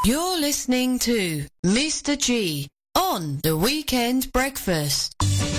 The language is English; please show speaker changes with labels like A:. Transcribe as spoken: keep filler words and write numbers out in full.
A: You're listening to Mister G on The Weekend Breakfast.